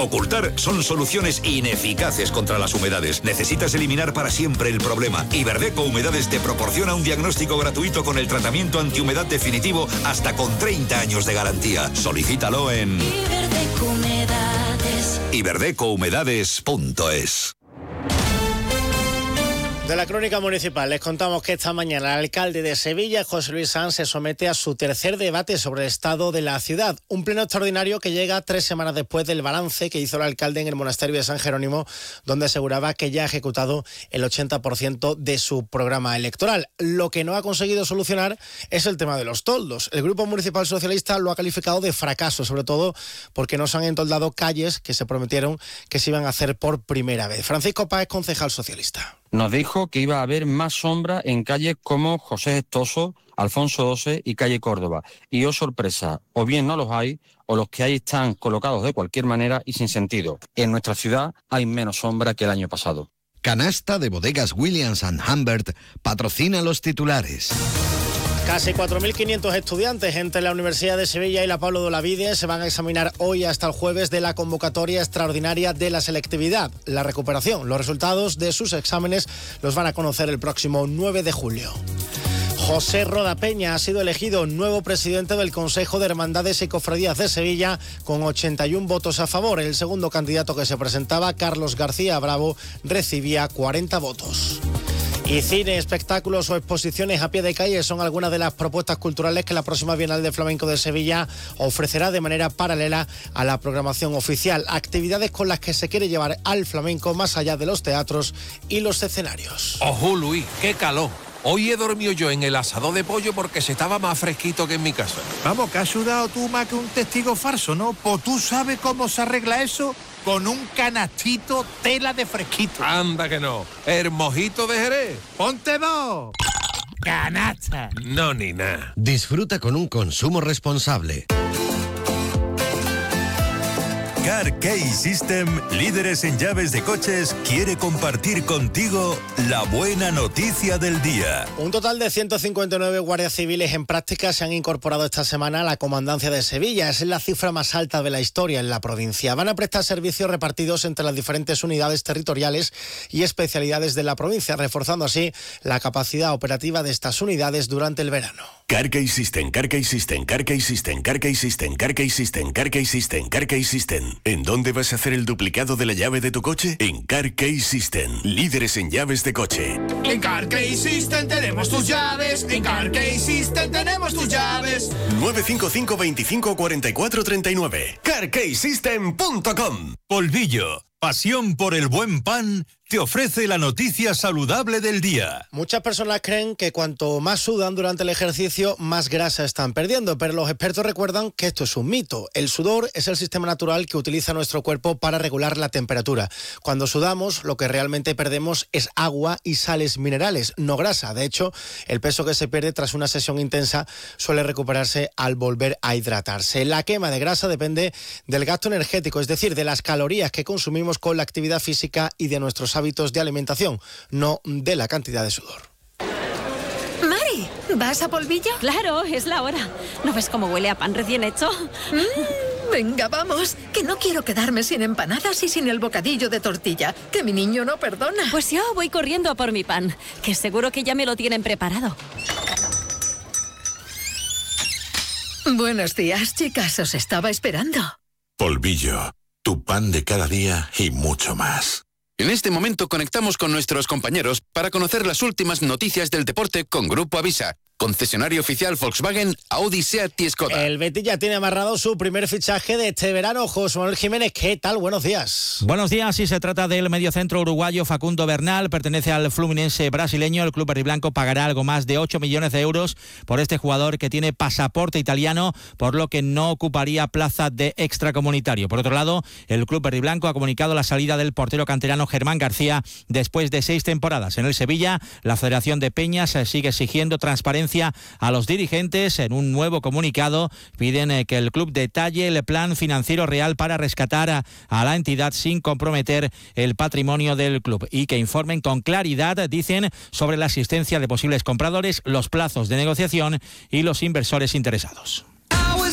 Ocultar son soluciones ineficaces contra las humedades. Necesitas eliminar para siempre el problema. Iberdeco Humedades te proporciona un diagnóstico gratuito con el tratamiento antihumedad definitivo hasta con 30 años de garantía. Solicítalo en Iberdeco Humedades. iberdecohumedades.es. De la crónica municipal les contamos que esta mañana el alcalde de Sevilla, José Luis Sanz, se somete a su tercer debate sobre el estado de la ciudad. Un pleno extraordinario que llega 3 semanas después del balance que hizo el alcalde en el monasterio de San Jerónimo, donde aseguraba que ya ha ejecutado el 80% de su programa electoral. Lo que no ha conseguido solucionar es el tema de los toldos. El Grupo Municipal Socialista lo ha calificado de fracaso, sobre todo porque no se han entoldado calles que se prometieron que se iban a hacer por primera vez. Francisco Páez, concejal socialista. Nos dijo que iba a haber más sombra en calles como José Gestoso, Alfonso XII y calle Córdoba. Y, oh sorpresa, o bien no los hay, o los que hay están colocados de cualquier manera y sin sentido. En nuestra ciudad hay menos sombra que el año pasado. Canasta de Bodegas Williams & Humbert patrocina los titulares. Casi 4.500 estudiantes entre la Universidad de Sevilla y la Pablo de Olavide se van a examinar hoy hasta el jueves de la convocatoria extraordinaria de la selectividad, la recuperación. Los resultados de sus exámenes los van a conocer el próximo 9 de julio. José Roda Peña ha sido elegido nuevo presidente del Consejo de Hermandades y Cofradías de Sevilla con 81 votos a favor. El segundo candidato que se presentaba, Carlos García Bravo, recibía 40 votos. Y cine, espectáculos o exposiciones a pie de calle son algunas de las propuestas culturales que la próxima Bienal de Flamenco de Sevilla ofrecerá de manera paralela a la programación oficial. Actividades con las que se quiere llevar al flamenco más allá de los teatros y los escenarios. ¡Ojo, Luis! ¡Qué calor! Hoy he dormido yo en el asador de pollo porque se estaba más fresquito que en mi casa. Vamos, que has sudado tú más que un testigo falso, ¿no? Pues tú sabes cómo se arregla eso con un canastito tela de fresquito. Anda que no. El mojito de Jerez. ¡Ponte dos! ¡Canasta! No, ni nada. Disfruta con un consumo responsable. CarKey System, líderes en llaves de coches, quiere compartir contigo la buena noticia del día. Un total de 159 guardias civiles en práctica se han incorporado esta semana a la Comandancia de Sevilla. Es la cifra más alta de la historia en la provincia. Van a prestar servicios repartidos entre las diferentes unidades territoriales y especialidades de la provincia, reforzando así la capacidad operativa de estas unidades durante el verano. CarKey System, CarKey System, CarKey System, CarKey System, CarKey System, CarKey System, CarKey System. ¿En dónde vas a hacer el duplicado de la llave de tu coche? En CarKey System, líderes en llaves de coche. En CarKey System tenemos tus llaves. En CarKey System tenemos tus llaves. 955 25 44 39. CarKeySystem.com. Polvillo, pasión por el buen pan, te ofrece la noticia saludable del día. Muchas personas creen que cuanto más sudan durante el ejercicio, más grasa están perdiendo, pero los expertos recuerdan que esto es un mito. El sudor es el sistema natural que utiliza nuestro cuerpo para regular la temperatura. Cuando sudamos, lo que realmente perdemos es agua y sales minerales, no grasa. De hecho, el peso que se pierde tras una sesión intensa suele recuperarse al volver a hidratarse. La quema de grasa depende del gasto energético, es decir, de las calorías que consumimos con la actividad física y de nuestros hábitos de alimentación, no de la cantidad de sudor. Mari, ¿vas a Polvillo? Claro, es la hora. ¿No ves cómo huele a pan recién hecho? Venga, vamos, que no quiero quedarme sin empanadas y sin el bocadillo de tortilla, que mi niño no perdona. Pues yo voy corriendo a por mi pan, que seguro que ya me lo tienen preparado. Buenos días, chicas, os estaba esperando. Polvillo, tu pan de cada día y mucho más. En este momento conectamos con nuestros compañeros para conocer las últimas noticias del deporte con Grupo Avisa, concesionario oficial Volkswagen, Audi, Seat y Skoda. El Betis ya tiene amarrado su primer fichaje de este verano. José Manuel Jiménez, ¿qué tal? Buenos días. Buenos días, y se trata del mediocentro uruguayo Facundo Bernal, pertenece al Fluminense brasileño. El club verdiblanco pagará algo más de 8 millones de euros por este jugador que tiene pasaporte italiano, por lo que no ocuparía plaza de extracomunitario. Por otro lado, el club verdiblanco ha comunicado la salida del portero canterano Germán García después de 6 temporadas en el Sevilla. La Federación de Peñas sigue exigiendo transparencia a los dirigentes. En un nuevo comunicado piden que el club detalle el plan financiero real para rescatar a la entidad sin comprometer el patrimonio del club y que informen con claridad, dicen, sobre la existencia de posibles compradores, los plazos de negociación y los inversores interesados.